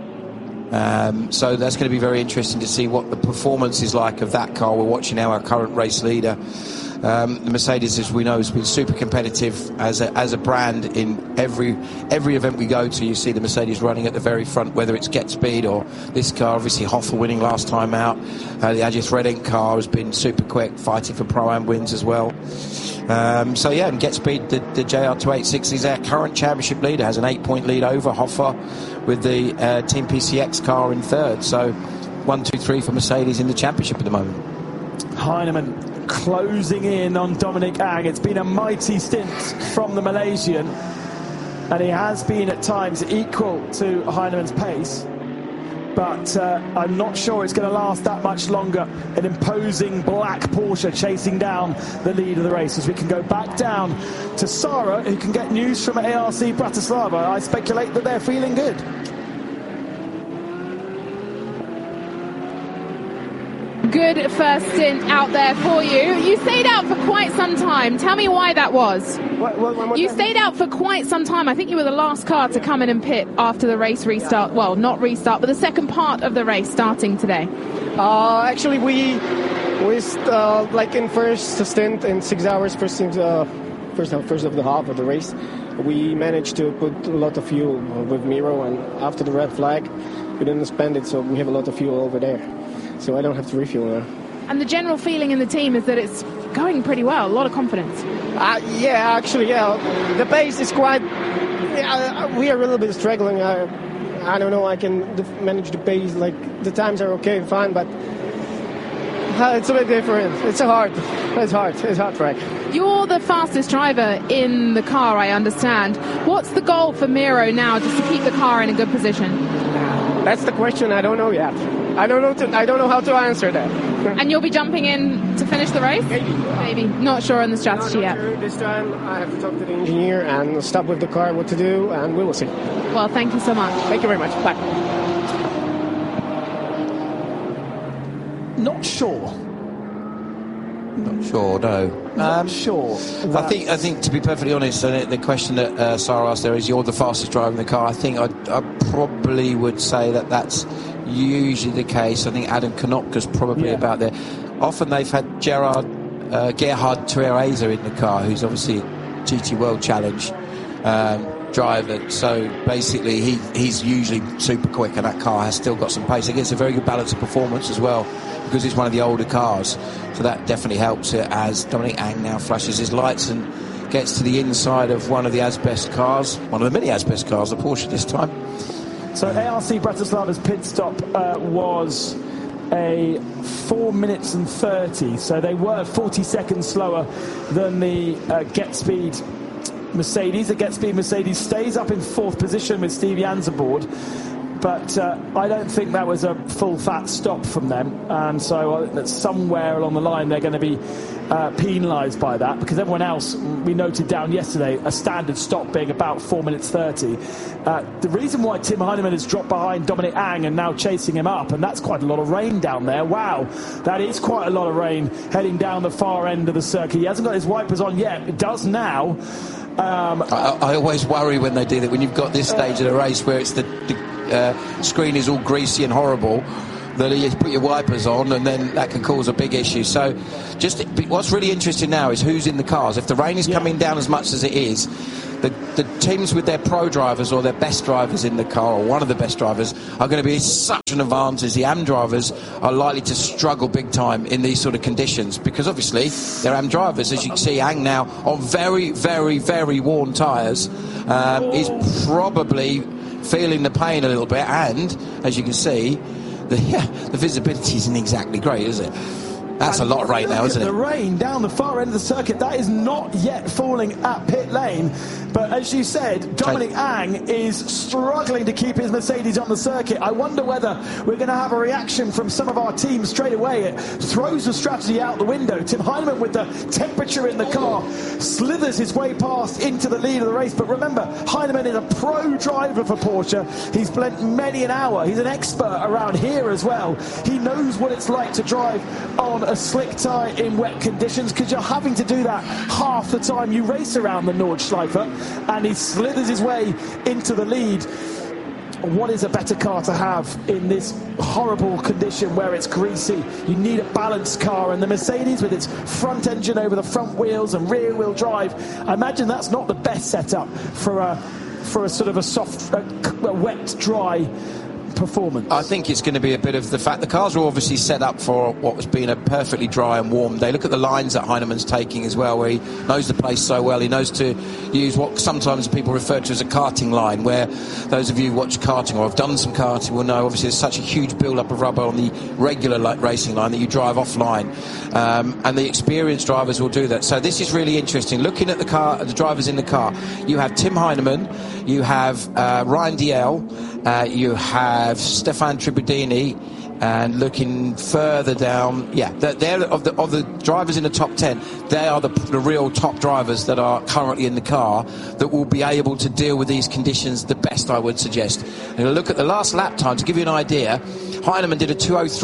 So that's going to be very interesting to see what the performance is like of that car. We're watching now our current race leader. The Mercedes, as we know, has been super competitive as a brand. In every event we go to, you see the Mercedes running at the very front, whether it's Get Speed or this car. Obviously, Hoffa winning last time out. The Ajith Redding car has been super quick, fighting for Pro-Am wins as well. So yeah, and Get Speed, the JR286 is our current championship leader, has an 8-point lead over Hoffa with the Team PCX car in 3rd. So 1, 2, 3 for Mercedes in the championship at the moment. Heinemann closing in on Dominic Ang. It's been a mighty stint from the Malaysian, and he has been at times equal to Heinemann's pace, but I'm not sure it's going to last that much longer. An imposing black Porsche chasing down the lead of the race, as we can go back down to Sarah, who can get news from ARC Bratislava. I speculate that they're feeling good. Good first stint out there for you. You stayed out for quite some time. Tell me why that was. You stayed out for quite some time. I think you were the last car to come in and pit after the race restart. Well, not restart, but the second part of the race starting today. Actually, we like in first stint in 6 hours, first of the half of the race, we managed to put a lot of fuel with Miro, and after the red flag, we didn't spend it, so we have a lot of fuel over there. So I don't have to refuel now. And the general feeling in the team is that it's going pretty well, a lot of confidence. Yeah, actually, yeah. The pace is quite... we are a little bit struggling. I don't know, I can manage the pace. Like, the times are okay, fine, but it's a bit different. It's hard track. You're the fastest driver in the car, I understand. What's the goal for Miro now, just to keep the car in a good position? That's the question. I don't know yet. I don't know how to answer that. And you'll be jumping in to finish the race? Maybe. Not sure on the strategy yet. Sure. This time I have to talk to the engineer and stop with the car what to do, and we will see. Well, thank you so much. Thank you very much. Bye. Not sure. Not sure, no. Not sure. I think to be perfectly honest, the question that Sarah asked there is, you're the fastest driver in the car. I think I probably would say that that's usually the case. I think Adam Konopka's probably about there. Often they've had Gerhard Terreira in the car, who's obviously a GT World Challenge driver. So basically he's usually super quick, and that car has still got some pace. It gets a very good balance of performance as well, because it's one of the older cars. So that definitely helps it, as Dominic Ang now flashes his lights and gets to the inside of one of the Asbest cars, one of the many Asbest cars, the Porsche this time. So ARC Bratislava's pit stop was a 4 minutes and 30. So they were 40 seconds slower than the Get Speed Mercedes. The Get Speed Mercedes stays up in 4th position with Steve Jans aboard. But I don't think that was a full fat stop from them, and so I think that somewhere along the line they're going to be penalised by that, because everyone else, we noted down yesterday, a standard stop being about 4 minutes 30. The reason why Tim Heinemann has dropped behind Dominic Ang and now chasing him up, and that's quite a lot of rain down there. Wow, that is quite a lot of rain heading down the far end of the circuit. He hasn't got his wipers on yet. It does now. I always worry when they do that, when you've got this stage of the race where it's the screen is all greasy and horrible, that you put your wipers on and then that can cause a big issue. So just what's really interesting now is who's in the cars. If the rain is coming down as much as it is, the teams with their pro drivers or their best drivers in the car, or one of the best drivers, are going to be such an advantage. The AM drivers are likely to struggle big time in these sort of conditions, because obviously they're AM drivers. As you can see, Ang now on very, very, very worn tyres is probably feeling the pain a little bit, and as you can see, the visibility isn't exactly great, is it? That's a lot of rain now, isn't it? The rain down the far end of the circuit, that is not yet falling at pit lane. But as you said, Dominic Ang is struggling to keep his Mercedes on the circuit. I wonder whether we're going to have a reaction from some of our teams straight away. It throws the strategy out the window. Tim Heinemann, with the temperature in the car, slithers his way past into the lead of the race. But remember, Heinemann is a pro driver for Porsche. He's spent many an hour. He's an expert around here as well. He knows what it's like to drive on a slick tyre in wet conditions, because you're having to do that half the time you race around the Nordschleife, and he slithers his way into the lead. What is a better car to have in this horrible condition where it's greasy? You need a balanced car, and the Mercedes with its front engine over the front wheels and rear wheel drive, I imagine that's not the best setup for a sort of a soft, wet, dry performance. I think it's going to be a bit of the fact the cars are obviously set up for what was being a perfectly dry and warm day. Look at the lines that Heinemann's taking as well, where he knows the place so well. He knows to use what sometimes people refer to as a karting line, where those of you who watch karting or have done some karting will know obviously there's such a huge build-up of rubber on the regular racing line that you drive offline, and the experienced drivers will do that. So this is really interesting. Looking at the drivers in the car, you have Tim Heinemann, you have Ryan Dalziel, you have Stefan Tribudini, and looking further down, they're of the drivers in the top 10. They are the real top drivers that are currently in the car that will be able to deal with these conditions the best, I would suggest. And look at the last lap time to give you an idea. Heinemann did a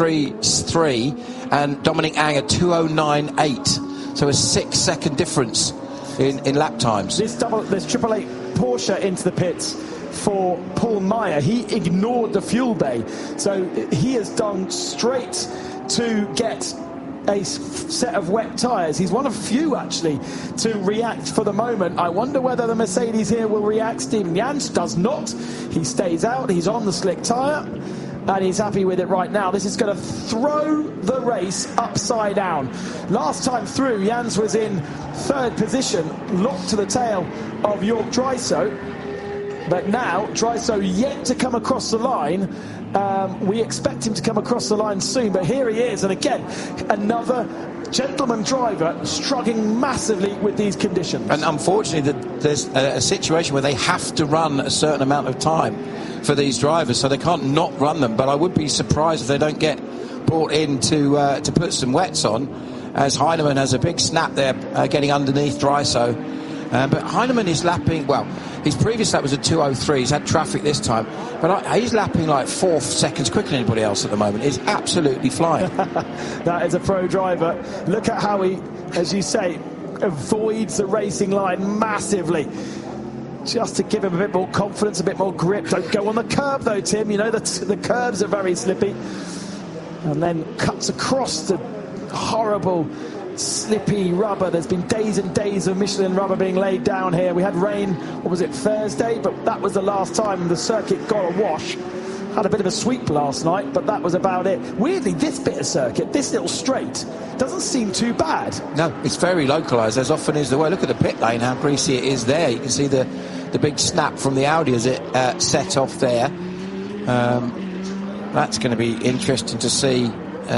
2:03.3 and Dominic Ang a 2:09.8, so a 6-second difference in lap times. This 888 Porsche into the pits for Paul Meyer. He ignored the fuel bay, so he has done straight to get a set of wet tyres. He's one of few actually to react for the moment. I wonder whether the Mercedes here will react. Stephen Jans does not. He stays out. He's on the slick tyre and he's happy with it right now. This is going to throw the race upside down. Last time through, Jans was in third position, locked to the tail of York Dryso. But now, Dryso yet to come across the line. We expect him to come across the line soon, but here he is. And again, another gentleman driver struggling massively with these conditions. And unfortunately, there's a situation where they have to run a certain amount of time for these drivers, so they can't not run them. But I would be surprised if they don't get brought in to put some wets on, as Heinemann has a big snap there, getting underneath Dryso. But Heinemann is lapping, well, his previous lap was a 2:03. He's had traffic this time, but he's lapping like 4 seconds quicker than anybody else at the moment. He's absolutely flying. That is a pro driver. Look at how he, as you say, avoids the racing line massively, just to give him a bit more confidence, a bit more grip. Don't go on the curb though, Tim. You know the curbs are very slippy. And then cuts across the horrible slippy rubber. There's been days and days of Michelin rubber being laid down here. We had rain, what was it, Thursday? But that was the last time the circuit got a wash. Had a bit of a sweep last night, but that was about it. Weirdly, this bit of circuit, this little straight, doesn't seem too bad. No, it's very localised, as often is the way. Look at the pit lane, how greasy it is there. You can see the big snap from the Audi as it set off there. That's going to be interesting to see.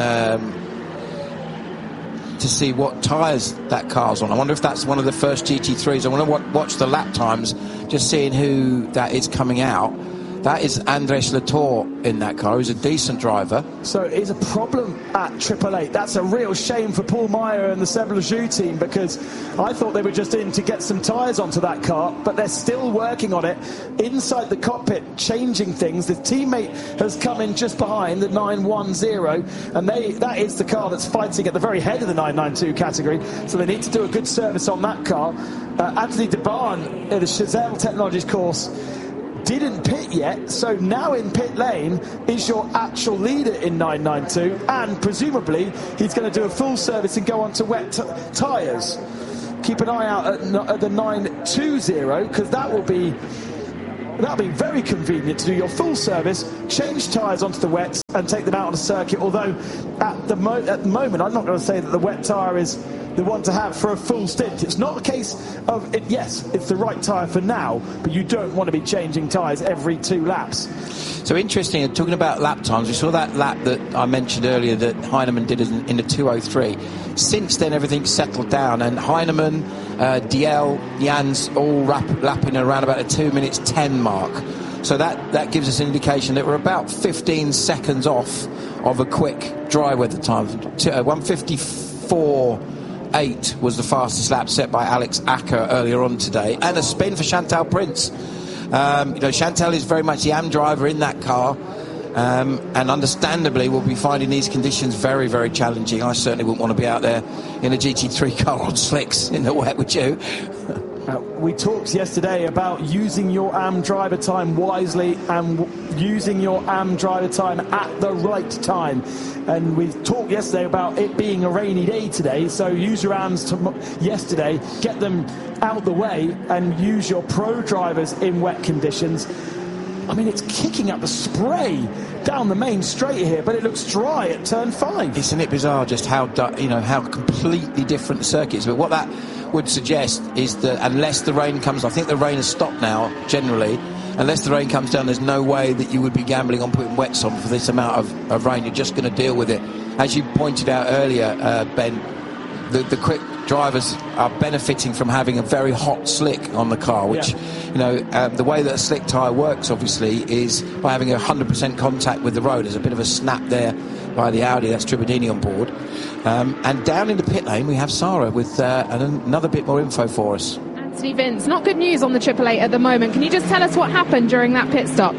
To see what tyres that car's on. I wonder if that's one of the first GT3s. I want to watch the lap times, just seeing who that is coming out. That is Andres Latour in that car, who's a decent driver. So it's a problem at Triple Eight. That's a real shame for Paul Meyer and the Seb Lejeune team, because I thought they were just in to get some tyres onto that car, but they're still working on it inside the cockpit, changing things. The teammate has come in just behind the 910, and that is the car that's fighting at the very head of the 992 category, so they need to do a good service on that car. Anthony DeBarn in the Chazelle Technologies course didn't pit yet, so now in pit lane is your actual leader in 992, and presumably he's going to do a full service and go on to wet tyres. Keep an eye out at the 920, because that'll be very convenient to do your full service, change tyres onto the wets and take them out on the circuit, although at the moment I'm not going to say that the wet tyre is the one to have for a full stint. It's not a case of it. Yes, it's the right tyre for now, but you don't want to be changing tyres every 2 laps. So interesting, talking about lap times, we saw that lap that I mentioned earlier that Heinemann did in the 2:03. Since then, everything's settled down, and Heinemann, DL, Jans all lapping around about the 2 minutes 10 mark. So that gives us an indication that we're about 15 seconds off of a quick dry weather time. 1:54.8 was the fastest lap set by Alex Acker earlier on today, and a spin for Chantal Prince. Chantal is very much the AM driver in that car, and understandably will be finding these conditions very, very challenging. I certainly wouldn't want to be out there in a GT3 car on slicks in the wet, would you? We talked yesterday about using your AM driver time wisely and using your AM driver time at the right time. And we talked yesterday about it being a rainy day today, so use your AMs yesterday, get them out the way, and use your pro drivers in wet conditions. I mean, it's kicking up the spray down the main straight here, but it looks dry at turn 5. Isn't it bizarre just how completely different the circuit is? But what that would suggest is that unless the rain comes, I think the rain has stopped now generally, unless the rain comes down, there's no way that you would be gambling on putting wets on for this amount of rain. You're just going to deal with it. As you pointed out earlier, Ben, the quick drivers are benefiting from having a very hot slick on the car, which, the way that a slick tyre works, obviously, is by having 100% contact with the road. There's a bit of a snap there by the Audi, that's Tribadini on board. And down in the pit lane, we have Sarah with another bit more info for us. Anthony Vince, not good news on the 888 at the moment. Can you just tell us what happened during that pit stop?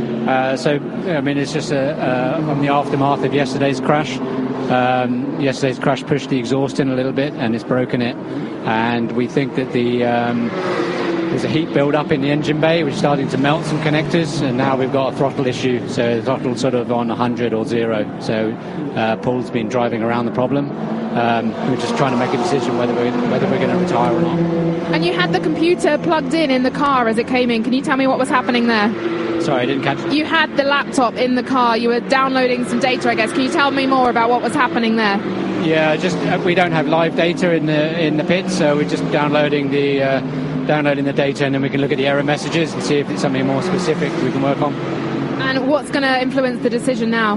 It's just on the aftermath of yesterday's crash. Yesterday's crash pushed the exhaust in a little bit and it's broken it. And we think that there's a heat build up in the engine bay, which is starting to melt some connectors, and now we've got a throttle issue. So the throttle's sort of on 100 or 0. So Paul's been driving around the problem. We're just trying to make a decision whether we're going to retire or not. And you had the computer plugged in the car as it came in. Can you tell me what was happening there? Sorry, I didn't catch it. You had the laptop in the car. You were downloading some data, I guess. Can you tell me more about what was happening there? Yeah, we don't have live data in the pit, so we're just downloading the data, and then we can look at the error messages and see if it's something more specific we can work on. And what's going to influence the decision now?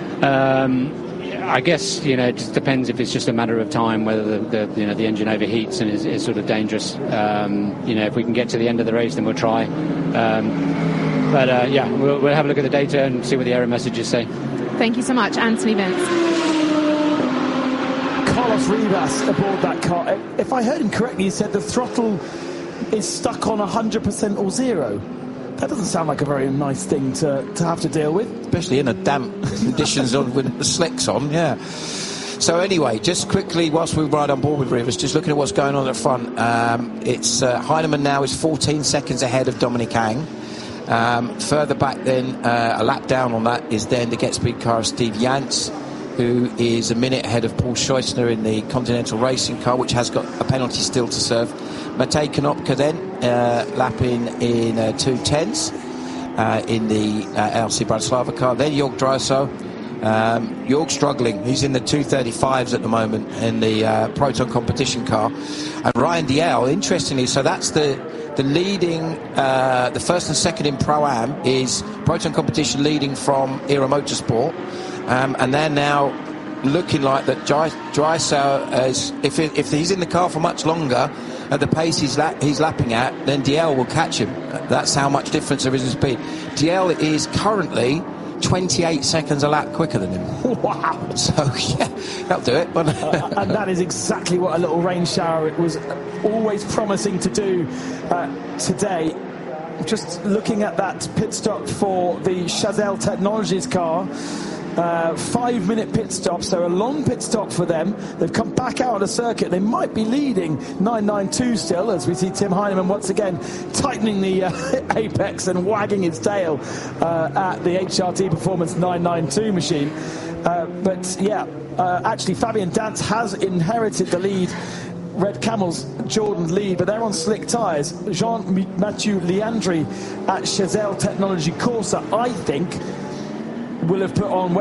I guess it just depends if it's just a matter of time whether the engine overheats and is sort of dangerous. If we can get to the end of the race, then we'll try. We'll have a look at the data and see what the error messages say. Thank you so much, Anthony Vince. Carlos Rivas aboard that car. If I heard him correctly, he said the throttle is stuck on 100% or 0. That doesn't sound like a very nice thing to have to deal with. Especially in a damp conditions with the slicks on, yeah. So anyway, just quickly, whilst we ride on board with Rivas, just looking at what's going on at the front. It's Heinemann now is 14 seconds ahead of Dominic Ang. Further back then, a lap down on that is then the Get Speed car of Steve Jans, who is a minute ahead of Paul Scheusner in the Continental Racing car, which has got a penalty still to serve. Matej Konopka then lapping in 2:10s in the LC Bratislava car. Then Jörg Dröso. Jörg struggling. He's in the 2:35s at the moment in the Proton competition car. And Ryan Diel, interestingly, so that's the leading, the first and second in Pro-Am is Proton competition leading from Era Motorsport. And they're now looking like that Dröso, if he's in the car for much longer, at the pace he's lapping at, then DL will catch him. That's how much difference there is in speed. DL is currently 28 seconds a lap quicker than him. Wow. So, yeah, that'll do it. And that is exactly what a little rain shower it was always promising to do today. Just looking at that pit stop for the Chazelle Technologies car. 5-minute pit stop, so a long pit stop for them. They've come back out of the circuit. They might be leading 992 still, as we see Tim Heinemann once again tightening the apex and wagging his tail at the HRT Performance 992 machine. But yeah, actually Fabian Dance has inherited the lead. Red Camel's Jordan lead, but they're on slick tyres. Jean-Mathieu Leandri at Chazelle Technology Corsa, I think, will have put on